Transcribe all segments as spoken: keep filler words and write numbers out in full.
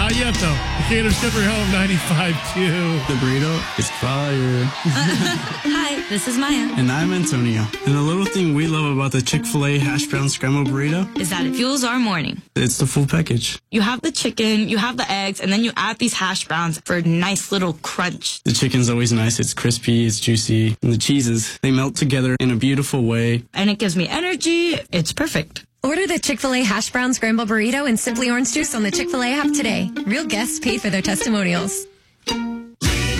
Not yet, though. Decatur's Country Home, ninety-five point two. The burrito is fire. Hi, this is Maya. And I'm Antonio. And the little thing we love about the Chick-fil-A hash brown scrambled burrito is that it fuels our morning. It's the full package. You have the chicken, you have the eggs, and then you add these hash browns for a nice little crunch. The chicken's always nice. It's crispy, it's juicy. And the cheeses, they melt together in a beautiful way. And it gives me energy. It's perfect. Order the Chick-fil-A hash brown scramble burrito and Simply Orange Juice on the Chick-fil-A app today. Real guests paid for their testimonials. And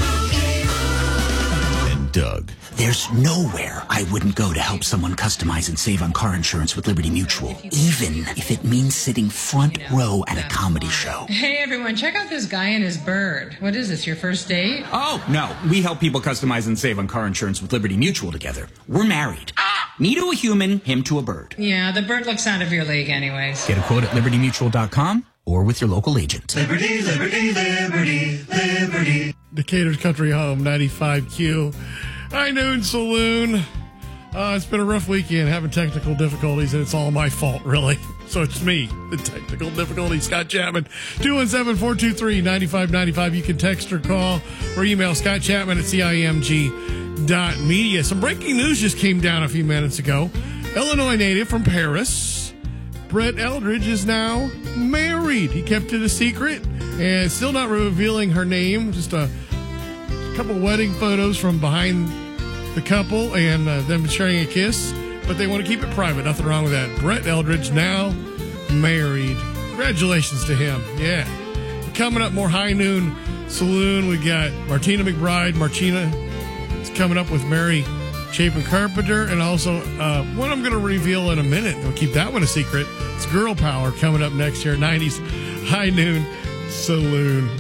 Doug. There's nowhere I wouldn't go to help someone customize and save on car insurance with Liberty Mutual, even if it means sitting front row at a comedy show. Hey, everyone, check out this guy and his bird. What is this, your first date? Oh, no. We help people customize and save on car insurance with Liberty Mutual together. We're married. Me to a human, him to a bird. Yeah, the bird looks out of your league anyways. Get a quote at liberty mutual dot com or with your local agent. Liberty, liberty, liberty, liberty. Decatur's Country Home, ninety-five Q. High Noon Saloon. Uh, it's been a rough weekend, having technical difficulties, and it's all my fault, really. So it's me, the technical difficulties. Scott Chapman, two one seven, four two three, nine five nine five. You can text or call or email Scott Chapman at C I M G dot media. Some breaking news just came down a few minutes ago. Illinois native from Paris, Brett Eldridge, is now married. He kept it a secret and still not revealing her name. Just a couple wedding photos from behind the couple and uh, them sharing a kiss, but they want to keep it private. Nothing wrong with that. Brett Eldridge now married. Congratulations to him. Yeah. Coming up, more High Noon Saloon. We got Martina McBride. Martina is coming up with Mary Chapin Carpenter, and also uh, one I'm going to reveal in a minute. We'll keep that one a secret. It's Girl Power coming up next year. nineties High Noon Saloon.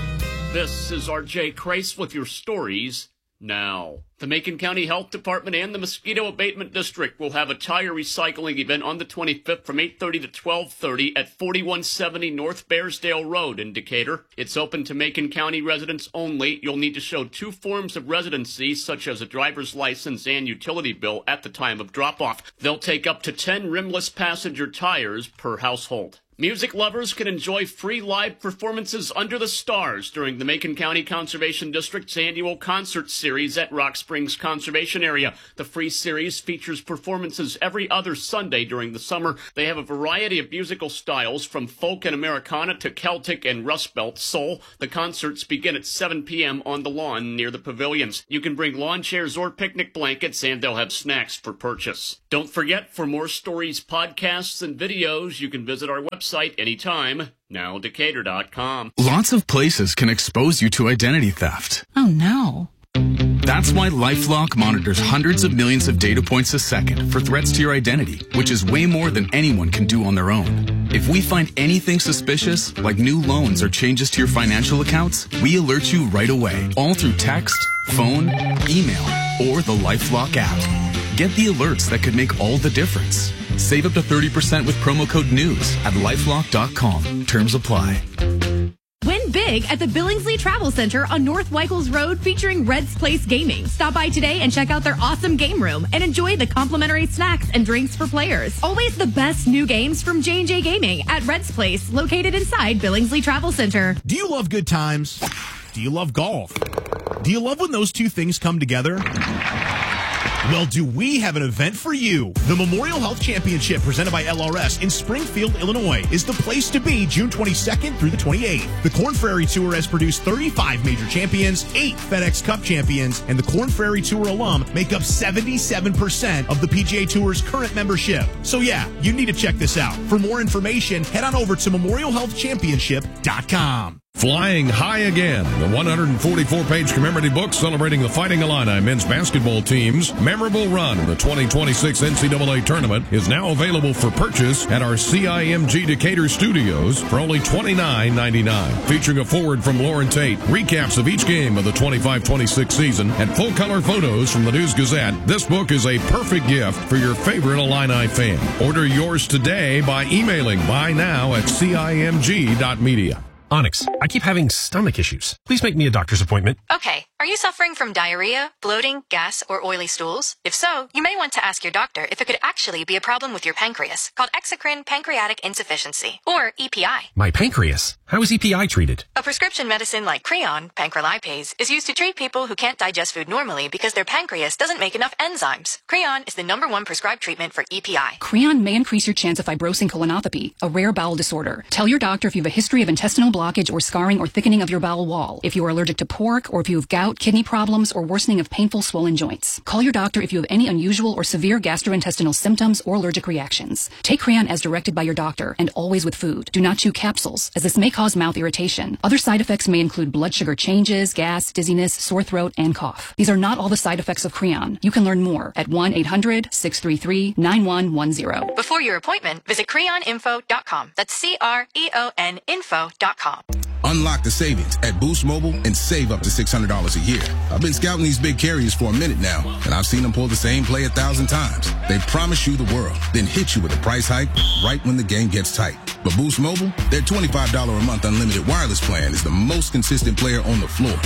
This is R J Crace with your stories now. The Macon County Health Department and the Mosquito Abatement District will have a tire recycling event on the twenty-fifth from eight thirty to twelve thirty at forty-one seventy North Bearsdale Road in Decatur. It's open to Macon County residents only. You'll need to show two forms of residency, such as a driver's license and utility bill, at the time of drop-off. They'll take up to ten rimless passenger tires per household. Music lovers can enjoy free live performances under the stars during the Macon County Conservation District's annual concert series at Rock Springs Conservation Area. The free series features performances every other Sunday during the summer. They have a variety of musical styles, from folk and Americana to Celtic and Rust Belt soul. The concerts begin at seven p.m. on the lawn near the pavilions. You can bring lawn chairs or picnic blankets, and they'll have snacks for purchase. Don't forget, for more stories, podcasts, and videos, you can visit our website anytime, now decatur dot com. Lots of places can expose you to identity theft. Oh, no. That's why LifeLock monitors hundreds of millions of data points a second for threats to your identity, which is way more than anyone can do on their own. If we find anything suspicious, like new loans or changes to your financial accounts, we alert you right away, all through text, phone, email, or the LifeLock app. Get the alerts that could make all the difference. Save up to thirty percent with promo code NEWS at lifelock dot com. Terms apply. Win big at the Billingsley Travel Center on North Weichels Road, featuring Red's Place Gaming. Stop by today and check out their awesome game room and enjoy the complimentary snacks and drinks for players. Always the best new games from J and J Gaming at Red's Place, located inside Billingsley Travel Center. Do you love good times? Do you love golf? Do you love when those two things come together? Well, do we have an event for you? The Memorial Health Championship, presented by L R S in Springfield, Illinois, is the place to be June twenty-second through the twenty-eighth. The Korn Ferry Tour has produced thirty-five major champions, eight FedEx Cup champions, and the Korn Ferry Tour alum make up seventy-seven percent of the P G A Tour's current membership. So yeah, you need to check this out. For more information, head on over to memorial health championship dot com. Flying High Again, the one hundred forty-four page commemorative book celebrating the Fighting Illini men's basketball team's memorable run in the twenty twenty-six N C double A tournament, is now available for purchase at our C I M G Decatur studios for only twenty-nine ninety-nine. Featuring a foreword from Lauren Tate, recaps of each game of the twenty-five twenty-six season, and full-color photos from the News Gazette, this book is a perfect gift for your favorite Illini fan. Order yours today by emailing buy now at C I M G dot media. Onyx, I keep having stomach issues. Please make me a doctor's appointment. Okay. Are you suffering from diarrhea, bloating, gas, or oily stools? If so, you may want to ask your doctor if it could actually be a problem with your pancreas, called exocrine pancreatic insufficiency, or E P I. My pancreas? How is E P I treated? A prescription medicine like Creon, pancrelipase, is used to treat people who can't digest food normally because their pancreas doesn't make enough enzymes. Creon is the number one prescribed treatment for E P I. Creon may increase your chance of fibrosing colonopathy, a rare bowel disorder. Tell your doctor if you have a history of intestinal blockage or scarring or thickening of your bowel wall, if you are allergic to pork, or if you have gout, kidney problems, or worsening of painful swollen joints. Call your doctor if you have any unusual or severe gastrointestinal symptoms or allergic reactions. Take Creon as directed by your doctor and always with food. Do not chew capsules, as this may cause mouth irritation. Other side effects may include blood sugar changes, gas, dizziness, sore throat, and cough. These are not all the side effects of Creon. You can learn more at one eight hundred, six three three, nine one one zero. Before your appointment, visit creon info dot com. That's C R E O N info dot com. Unlock the savings at Boost Mobile and save up to six hundred dollars a year. I've been scouting these big carriers for a minute now, and I've seen them pull the same play a thousand times. They promise you the world, then hit you with a price hike right when the game gets tight. But Boost Mobile, their twenty-five dollars a month unlimited wireless plan is the most consistent player on the floor.